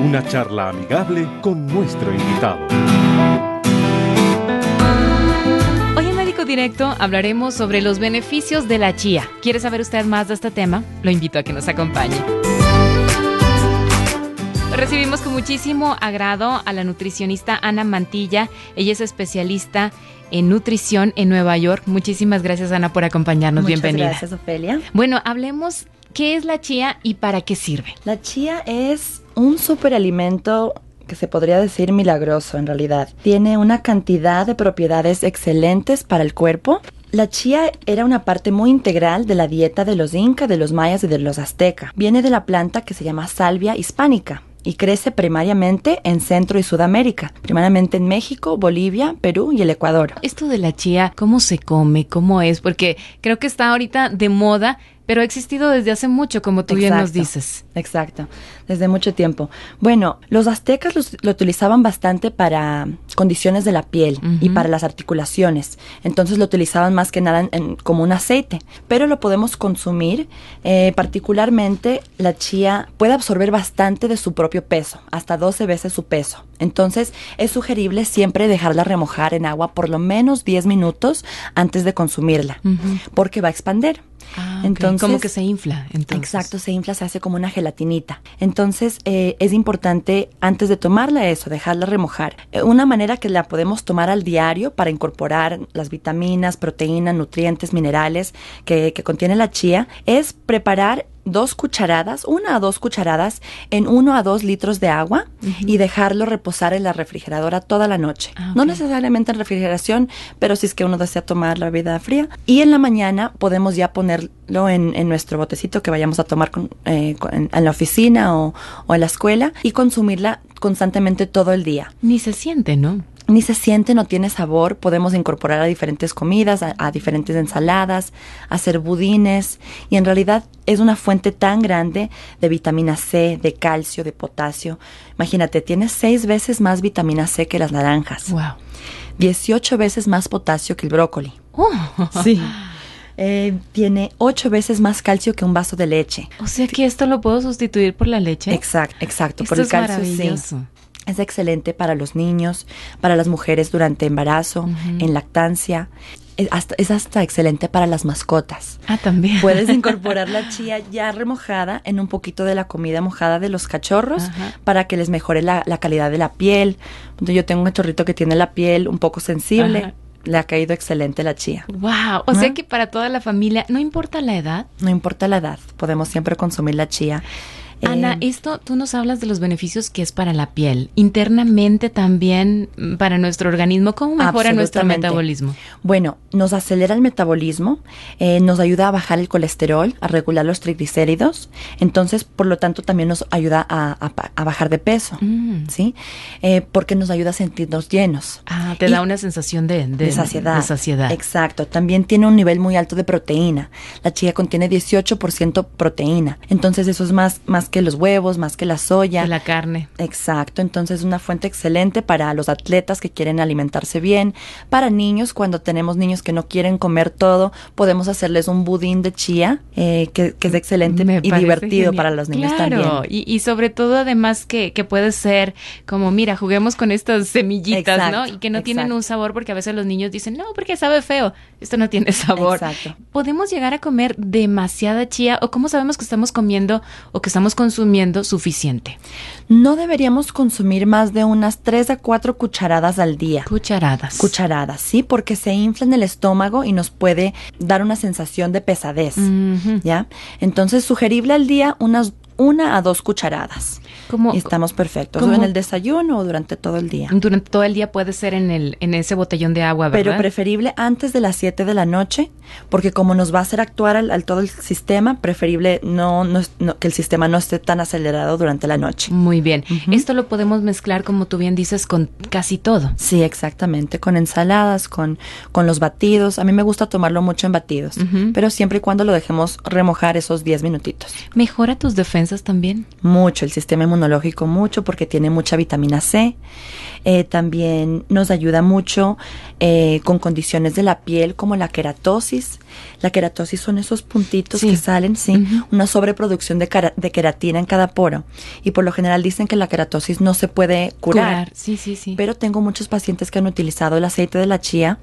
Una charla amigable con nuestro invitado. Hoy en Médico Directo hablaremos sobre los beneficios de la chía. ¿Quiere saber usted más de este tema? Lo invito a que nos acompañe. Recibimos con muchísimo agrado a la nutricionista Ana Mantilla. Ella es especialista en nutrición en Nueva York. Muchísimas gracias, Ana, por acompañarnos. Muchas Bienvenida. Gracias, Ofelia. Bueno, hablemos, ¿qué es la chía y para qué sirve? La chía es un superalimento que se podría decir milagroso en realidad. Tiene una cantidad de propiedades excelentes para el cuerpo. La chía era una parte muy integral de la dieta de los incas, de los mayas y de los aztecas. Viene de la planta que se llama Salvia hispánica y crece primariamente en Centro y Sudamérica, primariamente en México, Bolivia, Perú y el Ecuador. Esto de la chía, ¿cómo se come? ¿Cómo es? Porque creo que está ahorita de moda, pero ha existido desde hace mucho, como tú bien nos dices. Exacto, desde mucho tiempo. Bueno, los aztecas lo utilizaban bastante para condiciones de la piel y para las articulaciones. Entonces lo utilizaban más que nada como un aceite. Pero lo podemos consumir, particularmente la chía puede absorber bastante de su propio peso, hasta 12 veces su peso. Entonces es sugerible siempre dejarla remojar en agua por lo menos 10 minutos antes de consumirla, porque va a expander. Ah, entonces, como que se infla. Entonces. Exacto, se infla, se hace como una gelatinita. Entonces es importante antes de tomarla dejarla remojar. Una manera que la podemos tomar al diario para incorporar las vitaminas, proteínas, nutrientes, minerales que contiene la chía es preparar 2 cucharadas, 1 a 2 cucharadas en 1 a 2 litros de agua y dejarlo reposar en la refrigeradora toda la noche. Ah, okay. No necesariamente en refrigeración, pero si es que uno desea tomar la bebida fría. Y en la mañana podemos ya ponerlo en nuestro botecito que vayamos a tomar en la oficina o en la escuela y consumirla constantemente todo el día. Ni se siente, ¿no? Ni se siente, no tiene sabor, podemos incorporar a diferentes comidas, a diferentes ensaladas, hacer budines y en realidad es una fuente tan grande de vitamina C, de calcio, de potasio. Imagínate, tiene 6 veces más vitamina C que las naranjas. Wow. 18 veces más potasio que el brócoli. Oh. Sí. Tiene 8 veces más calcio que un vaso de leche. O sea que esto lo puedo sustituir por la leche. Exacto. Esto Por el es calcio, maravilloso. sí. Es excelente para los niños, para las mujeres durante embarazo, en lactancia. Es hasta excelente para las mascotas. Ah, también. Puedes incorporar la chía ya remojada en un poquito de la comida mojada de los cachorros para que les mejore la calidad de la piel. Yo tengo un cachorrito que tiene la piel un poco sensible. Ajá. Le ha caído excelente la chía. Wow, o sea que para toda la familia, no importa la edad. No importa la edad, podemos siempre consumir la chía. Ana, tú nos hablas de los beneficios que es para la piel, internamente también para nuestro organismo. ¿Cómo mejora nuestro metabolismo? Bueno, nos acelera el metabolismo, nos ayuda a bajar el colesterol, a regular los triglicéridos, entonces, por lo tanto, también nos ayuda a bajar de peso, ¿sí? Porque nos ayuda a sentirnos llenos. Ah, te da una sensación de saciedad. De saciedad. Exacto. También tiene un nivel muy alto de proteína. La chía contiene 18% proteína, entonces eso es más que los huevos, más que la soya. Que la carne. Exacto, entonces es una fuente excelente para los atletas que quieren alimentarse bien, para niños, cuando tenemos niños que no quieren comer todo, podemos hacerles un budín de chía, que es excelente y divertido para los niños también. Claro, y sobre todo además que puede ser como, mira, juguemos con estas semillitas, exacto, ¿no? Y que no tienen un sabor, porque a veces los niños dicen, no, porque sabe feo, esto no tiene sabor. Exacto. ¿Podemos llegar a comer demasiada chía o cómo sabemos que estamos comiendo o que estamos consumiendo suficiente? No deberíamos consumir más de unas 3 a 4 cucharadas al día. Cucharadas, sí, porque se infla en el estómago y nos puede dar una sensación de pesadez, ¿ya? Entonces, sugerible al día unas 1 a 2 cucharadas. Y estamos perfectos. O en el desayuno o durante todo el día. Durante todo el día puede ser en ese botellón de agua, ¿verdad? Pero preferible antes de las 7 de la noche, porque como nos va a hacer actuar al todo el sistema, preferible que el sistema no esté tan acelerado durante la noche. Muy bien. Esto lo podemos mezclar, como tú bien dices, con casi todo. Sí, exactamente. Con ensaladas, con los batidos. A mí me gusta tomarlo mucho en batidos, pero siempre y cuando lo dejemos remojar esos 10 minutitos. ¿Mejora tus defensas también? Mucho. El sistema inmunológico inmunológico mucho porque tiene mucha vitamina C. También nos ayuda mucho con condiciones de la piel como la queratosis. La queratosis son esos puntitos que salen, una sobreproducción de queratina en cada poro. Y por lo general dicen que la queratosis no se puede curar. Sí. Pero tengo muchos pacientes que han utilizado el aceite de la chía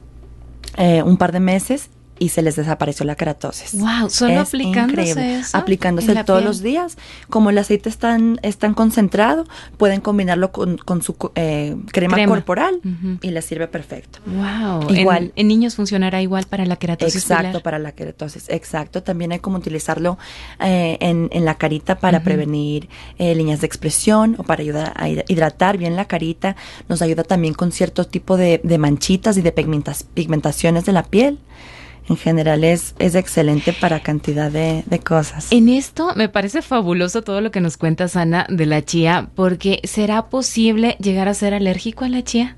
un par de meses y se les desapareció la queratosis. Wow, solo aplicándose eso. Aplicándose todos los días. Como el aceite es tan concentrado, pueden combinarlo con su crema corporal y les sirve perfecto. Wow. Igual. En niños funcionará igual para la queratosis. Exacto, pilar. para la queratosis. Exacto. También hay como utilizarlo en la carita para prevenir líneas de expresión o para ayudar a hidratar bien la carita. Nos ayuda también con cierto tipo de manchitas y de pigmentaciones de la piel. En general es excelente para cantidad de cosas. En esto me parece fabuloso todo lo que nos cuentas, Ana, de la chía, porque ¿será posible llegar a ser alérgico a la chía?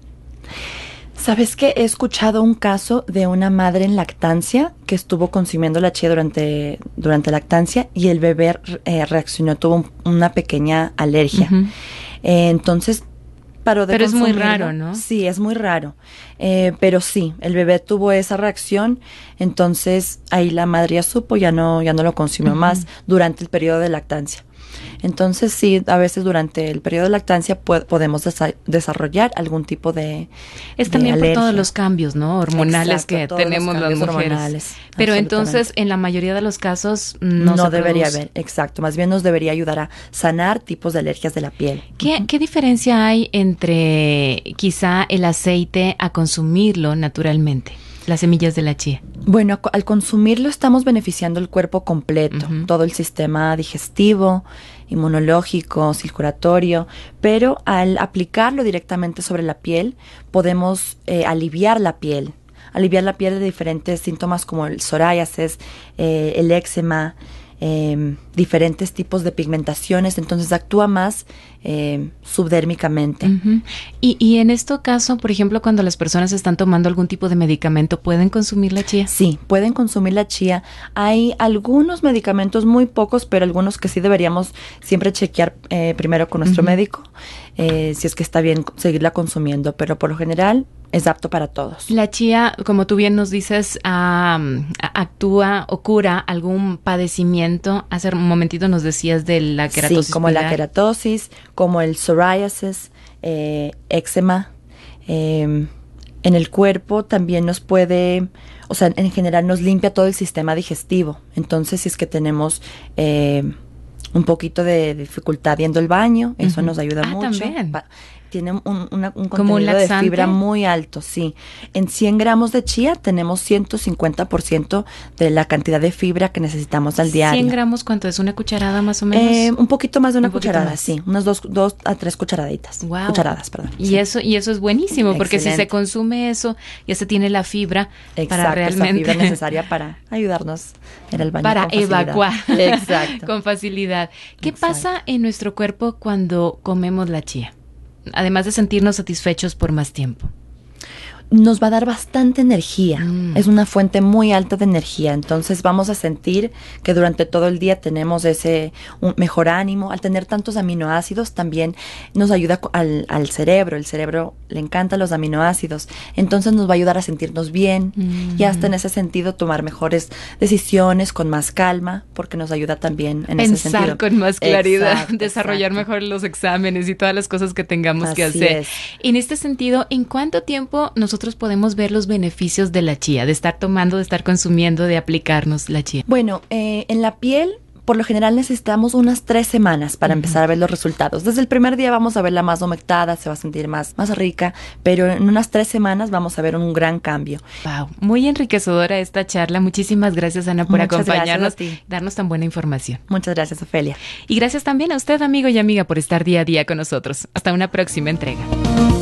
¿Sabes qué? He escuchado un caso de una madre en lactancia que estuvo consumiendo la chía durante lactancia y el bebé reaccionó, tuvo una pequeña alergia. Entonces, pero es muy raro, ¿no? Sí, es muy raro. Pero sí, el bebé tuvo esa reacción, entonces ahí la madre ya supo, ya no lo consumió más durante el periodo de lactancia. Entonces sí, a veces durante el periodo de lactancia podemos desarrollar algún tipo de Es también alergia. Por todos los cambios, ¿no? Hormonales. Exacto, que tenemos las mujeres. Hormonales, pero entonces, en la mayoría de los casos no debería haber. Exacto, más bien nos debería ayudar a sanar tipos de alergias de la piel. ¿Qué diferencia hay entre quizá el aceite a consumirlo naturalmente? Las semillas de la chía. Bueno, al consumirlo estamos beneficiando el cuerpo completo, todo el sistema digestivo, inmunológico, circulatorio, pero al aplicarlo directamente sobre la piel podemos aliviar la piel de diferentes síntomas como el psoriasis, el éxema, diferentes tipos de pigmentaciones, entonces actúa más subdérmicamente. Y en este caso, por ejemplo, cuando las personas están tomando algún tipo de medicamento, ¿pueden consumir la chía? Sí, pueden consumir la chía. Hay algunos medicamentos, muy pocos, pero algunos que sí deberíamos siempre chequear primero con nuestro médico, si es que está bien seguirla consumiendo, pero por lo general es apto para todos. La chía, como tú bien nos dices, actúa o cura algún padecimiento. Hace un momentito nos decías de la queratosis. Sí, como la queratosis, como el psoriasis, éxema. En el cuerpo también nos puede, o sea, en general nos limpia todo el sistema digestivo. Entonces, si es que tenemos un poquito de dificultad yendo al baño, eso nos ayuda mucho. También. Tiene un contenido de fibra muy alto, sí. En 100 gramos de chía tenemos 150% de la cantidad de fibra que necesitamos al diario. 100 gramos, ¿cuánto es? ¿Una cucharada más o menos? Un poquito más de una cucharada, sí. Unas 2 a 3 cucharaditas. Wow. Cucharadas, perdón. Y eso es buenísimo, porque si se consume eso, ya se tiene la fibra. Exacto, para realmente esa fibra necesaria para ayudarnos en el baño. Para evacuar. Exacto. Con facilidad. ¿Qué pasa en nuestro cuerpo cuando comemos la chía? Además de sentirnos satisfechos por más tiempo. Nos va a dar bastante energía. Es una fuente muy alta de energía. Entonces vamos a sentir que durante todo el día tenemos un mejor ánimo. Al tener tantos aminoácidos también nos ayuda al cerebro. El cerebro le encantan los aminoácidos. Entonces nos va a ayudar a sentirnos bien y hasta en ese sentido tomar mejores decisiones con más calma, porque nos ayuda también en ese sentido. Pensar con más claridad, desarrollar mejor los exámenes y todas las cosas que tengamos que hacer. En este sentido, ¿en cuánto tiempo nosotros podemos ver los beneficios de la chía, de estar tomando, de estar consumiendo, de aplicarnos la chía? Bueno, en la piel, por lo general necesitamos unas 3 semanas para empezar a ver los resultados. Desde el primer día vamos a verla más humectada, se va a sentir más rica, pero en unas 3 semanas vamos a ver un gran cambio. Wow, muy enriquecedora esta charla. Muchísimas gracias, Ana, por acompañarnos y darnos tan buena información. Muchas gracias, Ofelia. Y gracias también a usted, amigo y amiga, por estar día a día con nosotros. Hasta una próxima entrega.